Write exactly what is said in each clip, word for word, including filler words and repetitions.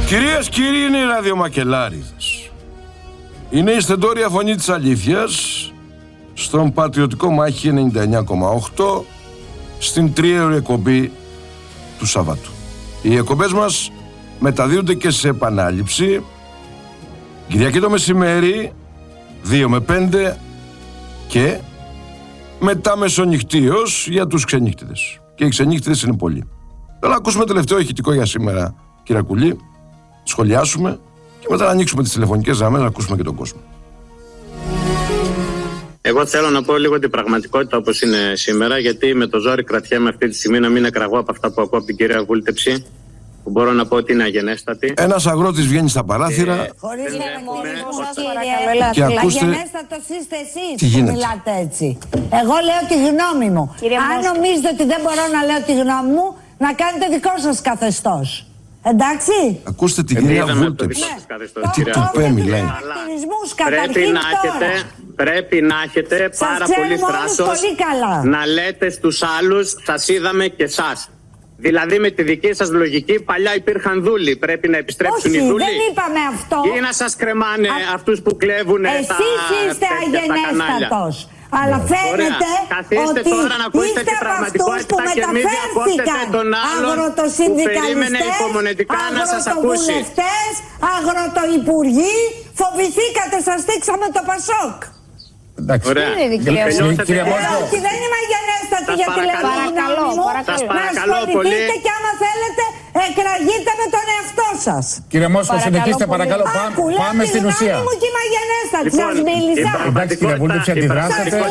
Κυρίες και κύριοι, είναι οι ραδιομακελάριδες. Είναι η στεντόρια φωνή της αλήθειας στον πατριωτικό Μάχη ενενήντα εννιά κόμμα οκτώ, στην τριώρη εκπομπή του Σαββάτου. Οι εκπομπές μας μεταδίδονται και σε επανάληψη Κυριακή το μεσημέρι δύο με πέντε και μετά μεσονυχτίως για τους ξενύχτιδες. Και οι ξενύχτιδες είναι πολλοί. Τώρα ακούσουμε τελευταίο ηχητικό για σήμερα, κύριε Κουλή, σχολιάσουμε και μετά να ανοίξουμε τις τηλεφωνικές γραμμές να ακούσουμε και τον κόσμο. Εγώ θέλω να πω λίγο την πραγματικότητα όπως είναι σήμερα, γιατί με το ζόρι κρατιέμαι αυτή τη στιγμή να μην εκραγώ από αυτά που ακούω από την κυρία Βούλτεψη, που μπορώ να πω ότι είναι αγενέστατη. Ένας αγρότης βγαίνει στα παράθυρα και, χωρίς να έχουμε... και ακούστε αγενέστατος είστε εσείς τι που γίνεται. μιλάτε έτσι. Εγώ λέω τη γνώμη μου. Κύριε Αν Μόσχο. νομίζετε ότι δεν μπορώ να λέω τη γνώμη μου, να κάνετε δικό σας καθεστώς. Εντάξει. Ακούστε την κυρία Βούλτεψη. Ναι. Τι τουπέ μιλάει. Πρέπει να έχετε, πρέπει να έχετε πάρα πολύ θράσος να λέτε στους άλλους, σας είδαμε και εσάς. Δηλαδή με τη δική σας λογική παλιά υπήρχαν δούλοι. Πρέπει να επιστρέψουν Όχι, οι δούλοι. δεν είπαμε αυτό. Ή να σας κρεμάνε Α... αυτούς που κλέβουν τα Εσείς είστε αγενέστατος. Αλλά ναι. φαίνεται Καθίστε ότι τώρα να ακούσετε είστε την από αυτούς που μεταφέρθηκαν αγροτοσυνδικαλιστές, αγροτοβουλευτές, αγροτοϊπουργοί. Φοβηθήκατε, σας στήξαμε το Πασόκ. Εντάξει. Ωραία. Κύριε Μόσχο. Όχι, δεν είμαι αγενέστατη για τη παρακαλώ, παρακαλώ. σας παρακαλώ πολύ. Να και άμα θέλετε εκραγείτε με τον εαυτό σας. Κύριε Μόσχο, συνεχίστε παρακαλώ. Πάμε στην ουσία. Μου και είμαι αγενέστατη. Λοιπόν, σας μίλησα. Εντάξει κύριε Βούλτεψη, αντιδράσατε. Η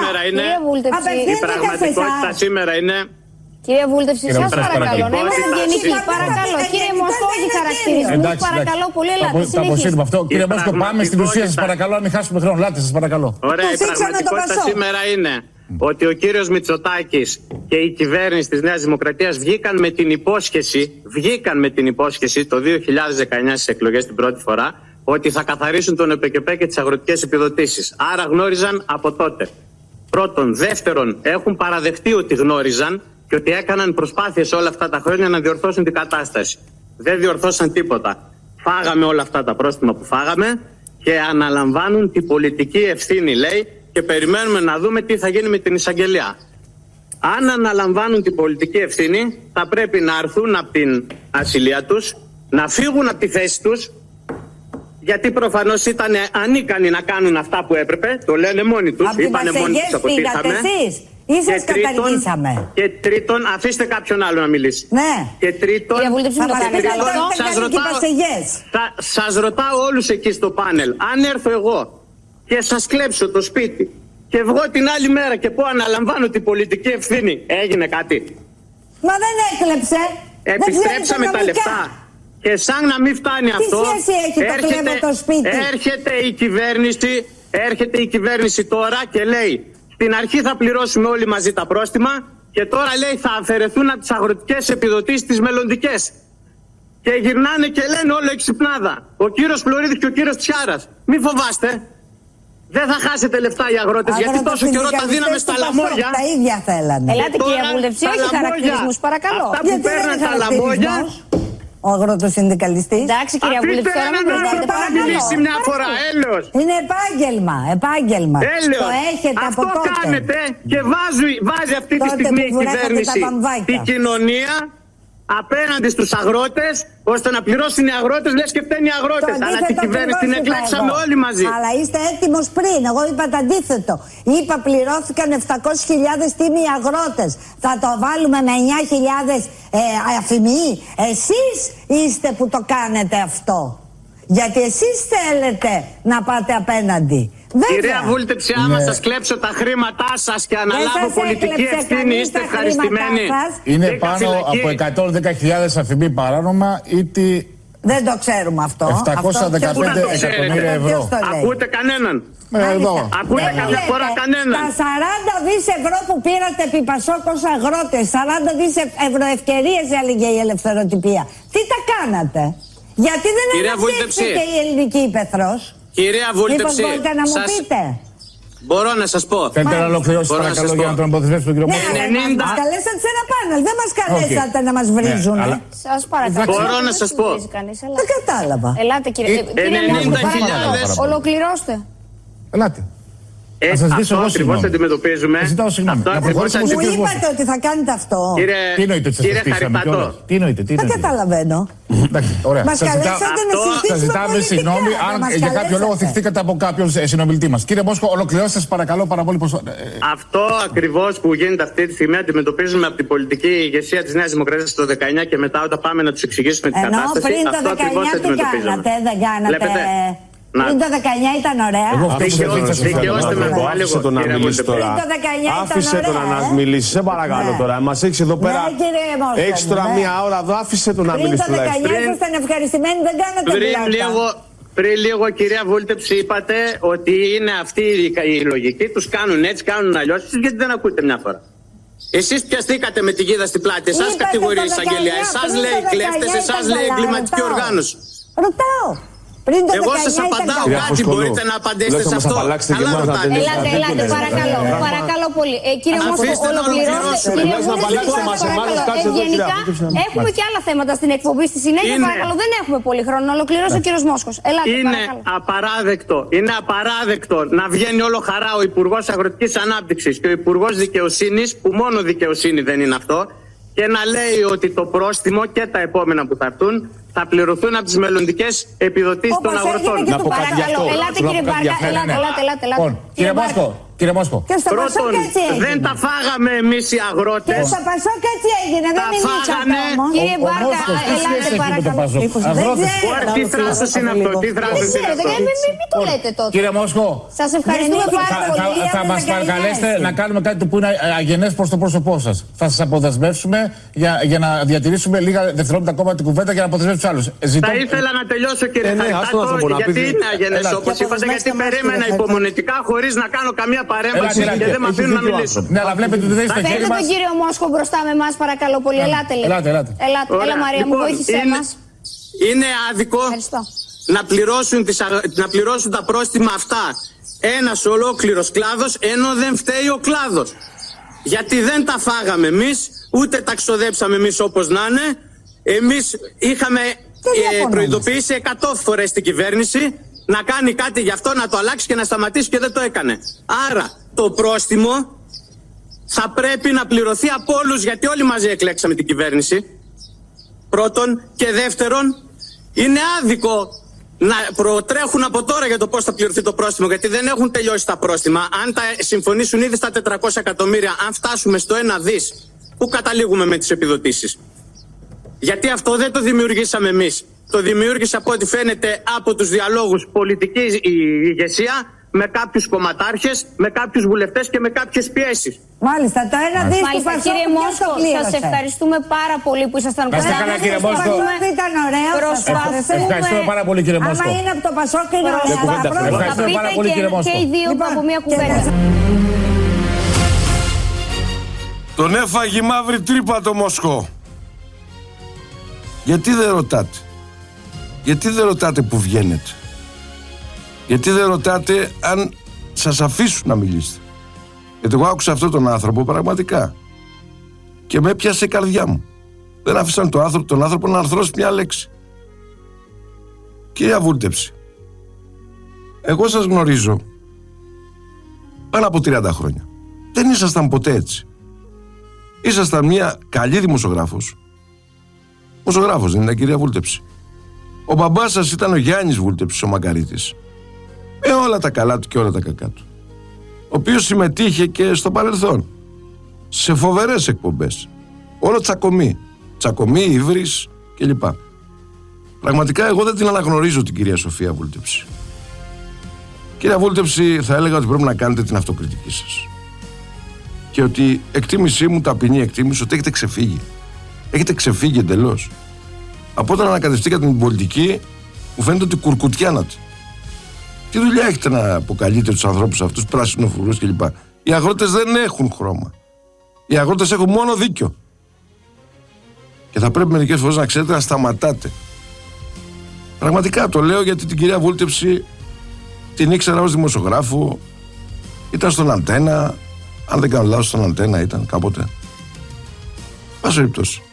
πραγματικότητα σήμερα είναι... Κύριε Βούλτεψη, σας παρακαλώ, να είμαστε γενικοί. Παρακαλώ, κύριε Μόσχο, όχι χαρακτηρισμούς. Παρακαλώ πολύ, ελάτε, συνεχίστε. Αυτό. Κύριε Μόσχο, πάμε στην ουσία, σας παρακαλώ, να μην χάσουμε χρόνο. Ελάτε, σας παρακαλώ. Ωραία, η πραγματικότητα σήμερα είναι ότι ο κύριος Μητσοτάκης και η κυβέρνηση της Νέας Δημοκρατίας βγήκαν με την υπόσχεση, βγήκαν με την υπόσχεση το δύο χιλιάδες δεκαεννιά στις εκλογές την πρώτη φορά, ότι θα καθαρίσουν τον ΕΠΕΚΕΠΕ και τις αγροτικές επιδοτήσεις. Άρα γνώριζαν από τότε. Πρώτον. Δεύτερον, έχουν παραδεχτεί ότι γνώριζαν και ότι έκαναν προσπάθειες όλα αυτά τα χρόνια να διορθώσουν την κατάσταση. Δεν διορθώσαν τίποτα. Φάγαμε όλα αυτά τα πρόστιμα που φάγαμε και αναλαμβάνουν την πολιτική ευθύνη, λέει, και περιμένουμε να δούμε τι θα γίνει με την εισαγγελία. Αν αναλαμβάνουν την πολιτική ευθύνη, θα πρέπει να έρθουν από την ασυλία τους, να φύγουν από τη θέση τους, γιατί προφανώς ήταν ανίκανοι να κάνουν αυτά που έπρεπε. Το λένε μόνοι τους. Είπανε μόνοι τους, αποτύχαμε. Ή σας καταργήσαμε. Και τρίτον, αφήστε κάποιον άλλο να μιλήσει. Ναι. Και τρίτον, κύριε Βούλτεψη, θα μας πείτε σας ρωτάω, θα, σας ρωτάω όλους εκεί στο πάνελ, αν έρθω εγώ και σας κλέψω το σπίτι και βγω την άλλη μέρα και πω αναλαμβάνω την πολιτική ευθύνη, έγινε κάτι? Μα δεν έκλεψε. Επιστρέψαμε τα λεφτά. Και σαν να μην φτάνει τι αυτό, σχέση έχει το έρχεται, το σπίτι? έρχεται η κυβέρνηση, έρχεται η κυβέρνηση τώρα και λέει, στην αρχή θα πληρώσουμε όλοι μαζί τα πρόστιμα και τώρα λέει θα αφαιρεθούν από τις αγροτικές επιδοτήσεις τις μελλοντικές. Και γυρνάνε και λένε όλο εξυπνάδα. Ο κύριος Φλωρίδης και ο κύριος Τσιάρας. Μη φοβάστε. Δεν θα χάσετε λεφτά οι αγρότες, γιατί τόσο καιρό τα δίναμε στα λαμόγια. Τα ίδια θέλανε. Ελάτε κύριε Βούλτεψη, όχι χαρακτηρισμούς, παρακαλώ. Αυτά που παίρνουν τα λαμόγια. Ο αγροτοσυνδικαλιστής. Εντάξει κυρία Βούλτεψη, τώρα μην μιλάτε, παρακαλώ. Μια φορά, έλεος. Είναι επάγγελμα, επάγγελμα. Έλεος. Το έχετε αυτό από τότε. κάνετε και βάζει, βάζει αυτή τότε τη στιγμή η κυβέρνηση την κοινωνία απέναντι στους αγρότες, ώστε να πληρώσουν οι αγρότες, λες και φταίνει οι αγρότες. Αλλά την κυβέρνηση την εκλέξαμε όλοι μαζί. Αλλά είστε έτοιμος πριν. Εγώ είπα το αντίθετο. Είπα πληρώθηκαν επτακόσιες χιλιάδες τίμοι αγρότες. Θα το βάλουμε με εννιά χιλιάδες ε, αφημοί. Εσείς είστε που το κάνετε αυτό. Γιατί εσείς θέλετε να πάτε απέναντι. Βέβαια. Κυρία Βούλτεψη, άμα ναι. σας κλέψω τα χρήματά σας και αναλάβω πολιτική ευθύνη, είστε ευχαριστημένοι? Είναι πάνω από εκατόν δέκα χιλιάδες αφημοί παράνομα ή τι... Δεν το ξέρουμε αυτό. επτακόσια δεκαπέντε εκατομμύρια ευρώ. Ακούτε κανέναν? Ε, εδώ. Ακούτε κάποια φορά κανέναν? Τα σαράντα δισεκατομμύρια ευρώ που πήρατε επί Πασόκ ως αγρότες, σαράντα δισεκατομμύρια ευρώ ευκαιρίες έλεγε η ελευθεροτυπία. Τι τα κάνατε? Γιατί δεν αναπτύχθηκε η ελληνική ύπαιθρος? Κυρία Βούλτεψη, μήπως μπορείτε να μου σας... πείτε? Μπορώ να σας πω. Θέλετε να ολοκληρώσετε παρακαλώ για να τον αποδεσμεύσετε τον κύριο Μόσχο. Ναι, μας καλέσατε σε ένα πάνελ, δεν μας καλέσατε να μας βρίζουν. Σας παρακαλώ. Μπορώ να σας πω. Δεν κατάλαβα. Ελάτε κύριε Μόσχο, ολοκληρώστε. Ελάτε. Ε, αυτό ακριβώς αντιμετωπίζουμε. Ζητάω συγγνώμη. Να προχωρήσουμε Μου είπατε ότι θα κάνετε αυτό. Τι εννοείτε ότι σας αφήσαμε κιόλας. Τι εννοείτε, τι δεν καταλαβαίνω. Ωραία. Μας καλέσατε να συζητήσουμε σας ζητάμε συγγνώμη αν για κάποιο λόγο θυχτήκατε από κάποιον συνομιλητή μας. Κύριε Μόσχο, ολοκληρώστε σας παρακαλώ πάρα πολύ. Αυτό ακριβώς που γίνεται αυτή τη στιγμή αντιμετωπίζουμε από την πολιτική ηγεσία της Νέας Δημοκρατίας το δεκαεννιά και μετά όταν πάμε να τους εξηγήσουμε την κατάσταση. Ενώ πριν το δεκαεννιά τι κάνατε, δεν κάνατε. Πριν το δεκαεννιά ήταν ωραία. Δικαιώστε με εγώ. Άφησε τον να μιλήσει τώρα. Άφησε τον να μιλήσει. Σε παρακαλώ τώρα. Μας έχεις εδώ πέρα. Έχεις τώρα μία ώρα εδώ. Άφησε τον να μιλήσει. Πριν το δεκαεννιά ήσασταν ευχαριστημένοι. Δεν κάνατε πλάκα. Πριν λίγο, κυρία Βούλτεψη, είπατε ότι είναι αυτή η λογική. Τους κάνουν έτσι, κάνουν αλλιώς. Γιατί δεν ακούτε μια φορά. Εσείς πιαστήκατε με τη γίδα στην πλάτη. Εσάς κατηγορεί η εισαγγελία. Εσάς λέει κλέφτες. Εσάς λέει εγκληματική οργάνωση. Ρωτάω. Εγώ σας απαντάω κάτι, μπορείτε να απαντήσετε σε αυτό. Ελάτε, ελάτε, παρακαλώ, παρακαλώ πολύ. Κύριε Μόσχο, ολοκληρώστε. Κύριε Μόσχο, ευγενικά, έχουμε και άλλα θέματα στην εκπομπή στη συνέχεια. Παρακαλώ, δεν έχουμε πολύ χρόνο. Να ολοκληρώσει ο κύριος Μόσχος. Είναι απαράδεκτο, είναι απαράδεκτο να βγαίνει όλο χαρά ο Υπουργός Αγροτικής Ανάπτυξης και ο Υπουργός Δικαιοσύνης, που μόνο δικαιοσύνη δεν είναι αυτό, και να λέει ότι το πρόστιμο και τα επόμενα που θα έρθουν θα πληρωθούν από τις μελλοντικές επιδοτήσεις των αγροτών. Να πω κάτι γι' αυτό. Ελάτε κύριε Μπάρκα, ελάτε, ελάτε, ελάτε. Κύριε Μόσχο, κύριε Μόσχο. Πρώτον, δεν τα φάγαμε εμείς οι αγρότες. Και στα Πασόκ έτσι έγινε, δεν είναι ίσα όμως. Κύριε Μπάρκα, ελάτε παρακαλώ. Τι θράσος είναι αυτό, τι θράσος είναι αυτό. Μην το λέτε τότε. Κύριε Μόσχο, σας ευχαριστούμε πάρα πολύ. Θα μας παρακαλέσετε να κάνουμε κάτι που είναι αγενές προς το πρόσωπό σας. Θα σας αποδεσμεύσουμε για να διατηρήσουμε λίγα δευτερόλεπτα ακόμα την κουβέντα για να αποδεσμεύσουμε τους άλλους. Θα ήθελα να τελειώσω κύριε Χαριτάτο, γιατί είναι αγενές όπως είπατε, γιατί περίμενα υπομονετικά χωρίς να κάνω καμία παρέμβαση και δεν με αφήνουν να μιλήσω. Ναι, αλλά βλέπετε ότι δεν είστε χέρι μας. Φέρτε τον κύριο Μόσχο μπροστά με εμάς παρακαλώ πολύ. Ελάτε λίγο. Ελάτε, ελάτε. Έλα Μαρία μου, βοήθησέ μας. Είναι άδικο να πληρώσουν, τις, να πληρώσουν τα πρόστιμα αυτά ένας ολόκληρος κλάδος, ενώ δεν φταίει ο κλάδος. Γιατί δεν τα φάγαμε εμείς, ούτε τα ξοδέψαμε εμείς όπως να είναι. Εμείς είχαμε ε, προειδοποιήσει εκατό φορές την κυβέρνηση να κάνει κάτι γι' αυτό, να το αλλάξει και να σταματήσει και δεν το έκανε. Άρα το πρόστιμο θα πρέπει να πληρωθεί από όλους, γιατί όλοι μαζί εκλέξαμε την κυβέρνηση. Πρώτον, και δεύτερον, είναι άδικο να προτρέχουν από τώρα για το πώς θα πληρωθεί το πρόστιμο, γιατί δεν έχουν τελειώσει τα πρόστιμα. Αν τα συμφωνήσουν ήδη στα τετρακόσια εκατομμύρια, αν φτάσουμε στο ένα δις, πού καταλήγουμε με τις επιδοτήσεις? Γιατί αυτό δεν το δημιουργήσαμε εμείς. Το δημιούργησε από ό,τι φαίνεται από τους διαλόγους πολιτικής ηγεσία με κάποιους κομματάρχες, με κάποιους βουλευτές και με κάποιες πιέσεις. Μάλιστα, το ένα δις του Πασόκ. Κύριε Μόσχο, σας ευχαριστούμε πάρα πολύ που ήσασταν κοντά. Είστε καλά κύριε Μόσχο. Ήταν ωραίο. Ευχαριστούμε πάρα πολύ κύριε Μόσχο. Άμα είναι από το Πασόκ είναι ωραίο. Ευχαριστούμε πάρα πολύ κύριε Μόσχο. Και οι δύο από μια κουβέντα. Τον έφαγε η μαύρη τρύπα το Μόσχο. Γιατί δεν ρωτάτε? Γιατί δεν ρωτάτε που βγαίνετε? Γιατί δεν ρωτάτε αν σας αφήσουν να μιλήσετε? Γιατί εγώ άκουσα αυτόν τον άνθρωπο πραγματικά και με έπιασε η καρδιά μου. Δεν άφησαν τον άνθρωπο, τον άνθρωπο να αρθρώσει μια λέξη. Κυρία Βούλτεψη, εγώ σας γνωρίζω πάνω από τριάντα χρόνια. Δεν ήσασταν ποτέ έτσι. Ήσασταν μια καλή δημοσιογράφος. Δημοσιογράφος δεν είναι, κυρία Βούλτεψη? Ο μπαμπάς σας ήταν ο Γιάννης Βούλτεψης, ο Μακαρίτης. Με όλα τα καλά του και όλα τα κακά του. Ο οποίος συμμετείχε και στο παρελθόν σε φοβερές εκπομπές. Όλο τσακωμή. Τσακωμή, ύβρις κλπ. Πραγματικά εγώ δεν την αναγνωρίζω την κυρία Σοφία Βούλτεψη. Κυρία Βούλτεψη, θα έλεγα ότι πρέπει να κάνετε την αυτοκριτική σας. Και ότι εκτίμησή μου, ταπεινή εκτίμηση, ότι έχετε ξεφύγει. Έχετε ξεφύγει εντελώς. Από όταν ανακατευτήκατε την πολιτική, μου φαίνεται ότι κουρκουτιάνατε. Τι δουλειά έχετε να αποκαλείτε τους ανθρώπους αυτούς, πράσινοφουρούς κλπ? Οι αγρότες δεν έχουν χρώμα. Οι αγρότες έχουν μόνο δίκιο. Και θα πρέπει μερικές φορές να ξέρετε να σταματάτε. Πραγματικά το λέω, γιατί την κυρία Βούλτεψη την ήξερα ως δημοσιογράφο, Ήταν στον Αντένα, αν δεν κάνω λάθος, στον Αντένα ήταν κάποτε. Πάση περιπτώσει.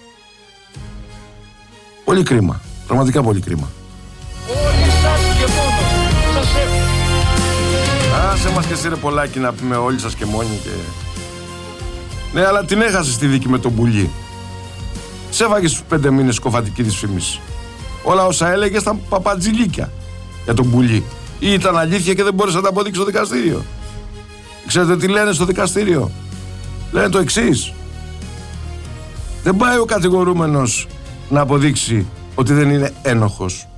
Πολύ κρίμα. Πραγματικά πολύ κρίμα. Όλοι σας και μόνο. Σας εύχομαι. Άσε μας και εσύ ρε Πολάκη να πούμε όλοι σας και μόνοι και... Ναι, αλλά την έχασες στη δίκη με τον Πουλί. Σε έβαγες στους πέντε μήνες κοφατική δυσφήμιση. Όλα όσα έλεγες ήταν παπατζηλίκια για τον Πουλί. Ή ήταν αλήθεια και δεν μπόρεσε να τα αποδείξει στο δικαστήριο. Ξέρετε τι λένε στο δικαστήριο? Λένε το εξής. Δεν πάει ο κατηγορούμενος να αποδείξει ότι δεν είναι ένοχος.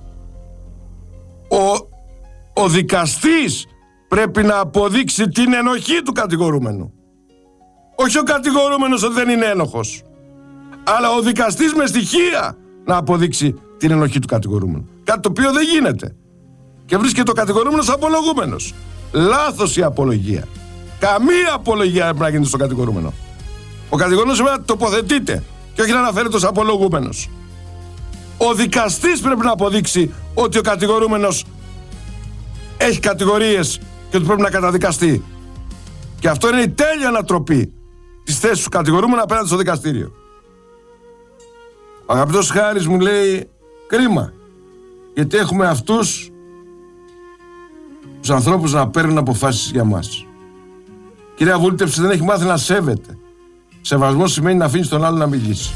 Ο, ο δικαστής πρέπει να αποδείξει την ενοχή του κατηγορούμενου. Όχι ο κατηγορούμενος ότι δεν είναι ένοχος. Αλλά ο δικαστής με στοιχεία να αποδείξει την ενοχή του κατηγορούμενου. Κάτι το οποίο δεν γίνεται. Και βρίσκεται ο κατηγορούμενος απολογούμενος. Λάθος η απολογία. Καμία απολογία δεν πρέπει να γίνεται στον κατηγορούμενο. Ο κατηγορούμενος πρέπει να τοποθετείται και όχι να αναφέρεται ως απολογούμενος. Ο δικαστής πρέπει να αποδείξει ότι ο κατηγορούμενος έχει κατηγορίες και ότι πρέπει να καταδικαστεί. Και αυτό είναι η τέλεια ανατροπή της θέσης του κατηγορούμενου απέναντι στο δικαστήριο. Ο αγαπητός Χάρης μου λέει κρίμα, γιατί έχουμε αυτούς τους ανθρώπους να παίρνουν αποφάσεις για μας. Κυρία Βούλτευση, δεν έχει μάθει να σέβεται. Σεβασμός σημαίνει να αφήνεις τον άλλο να μιλήσει.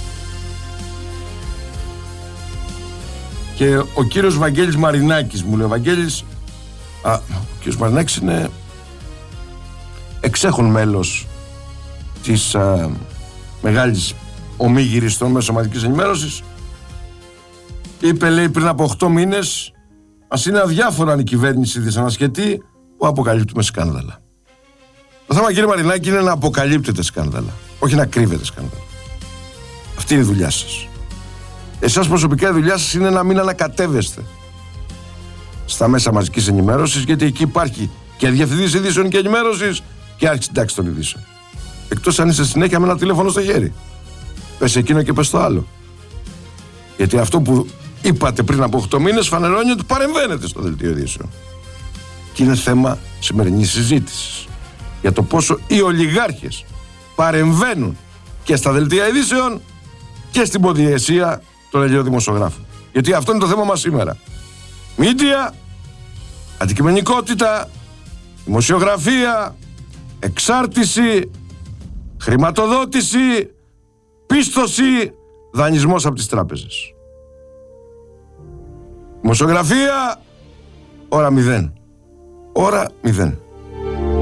Και ο κύριος Βαγγέλης Μαρινάκης μου λέει, ο Βαγγέλης, α, ο κύριος Μαρινάκης είναι εξέχον μέλος της α, μεγάλης ομίγυρης των μέσων μαζικής ενημέρωσης. Είπε, λέει, πριν από οκτώ μήνες, ας είναι αδιάφορο αν η κυβέρνηση δυσανασχετεί που αποκαλύπτουμε σκάνδαλα. Το θέμα, κύριε Μαρινάκη, είναι να αποκαλύπτετε σκάνδαλα, όχι να κρύβετε σκάνδαλα. Αυτή είναι η δουλειά σας. Εσάς προσωπικά η δουλειά σας είναι να μην ανακατεύεστε στα μέσα μαζικής ενημέρωσης, γιατί εκεί υπάρχει και διευθυντής ειδήσεων και ενημέρωσης και αρχισυντάξης των ειδήσεων. Εκτός αν είσαι συνέχεια με ένα τηλέφωνο στο χέρι. Πες εκείνο και πες το άλλο. Γιατί αυτό που είπατε πριν από οκτώ μήνες φανερώνει ότι παρεμβαίνετε στο δελτίο ειδήσεων. Και είναι θέμα σημερινής συζήτησης για το πόσο οι ολιγάρχες παρεμβαίνουν και στα δελτία ειδήσεων και στην ποδιαισία των Ελλήνων δημοσιογράφων. Γιατί αυτό είναι το θέμα μας σήμερα. Μίντια, αντικειμενικότητα, δημοσιογραφία, εξάρτηση, χρηματοδότηση, πίστοση, δανεισμός από τις τράπεζες. Δημοσιογραφία, ώρα μηδέν. Ώρα μηδέν.